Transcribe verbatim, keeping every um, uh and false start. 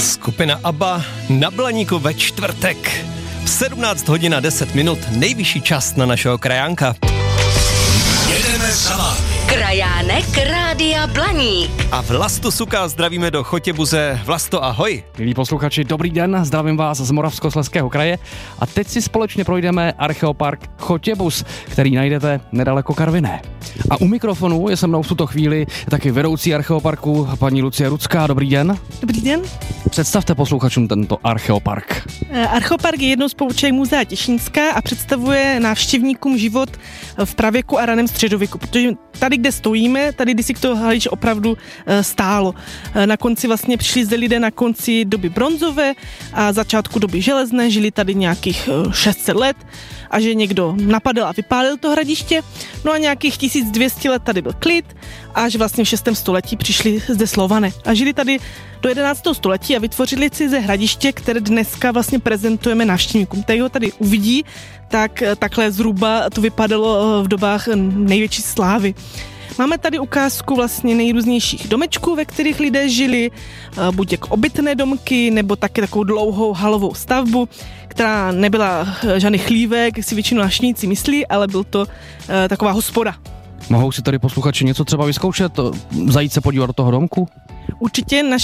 Skupina ABBA na Blaníku ve čtvrtek. V sedmnáct hodin a deset minut nejvyšší čas na našeho krajánka. Jedeme sama. Krajánek Rádia Blaník. A Vlastu Suka zdravíme do Chotěbuze. Vlasto, ahoj. Milí posluchači, dobrý den, zdravím vás z Moravskoslezského kraje a teď si společně projdeme Archeopark Chotěbuz, který najdete nedaleko Karviné. A u mikrofonu je se mnou v tuto chvíli taky vedoucí Archeoparku, paní Lucie Rudská. Dobrý den. Dobrý den. Představte posluchačům tento Archeopark. Archeopark je jednou z poboček Muzea Těšínská a představuje návštěvníkům život v pravěku a raném středověku, protože tady, kde stojíme, tady kdysi to hlediště opravdu stálo. Na konci vlastně přišli zde lidé na konci doby bronzové a začátku doby železné, žili tady nějakých šest set let a že někdo napadl a vypálil to hradiště. No a nějakých tisíc dvě stě let tady byl klid, až vlastně v šestém století přišli zde Slované a žili tady do jedenáctého století a vytvořili si ze hradiště, které dneska vlastně prezentujeme návštěvníkům. Tady ho tady uvidí, tak takhle zhruba to vypadalo v dobách největší slávy. Máme tady ukázku vlastně nejrůznějších domečků, ve kterých lidé žili, buď jako obytné domky, nebo taky takovou dlouhou halovou stavbu, která nebyla žádný chlívek, jak si většinou návštěvníci myslí, ale byl to taková hospoda. Mohou si tady posluchači něco třeba vyzkoušet, zajít se podívat do toho domku? Určitě naši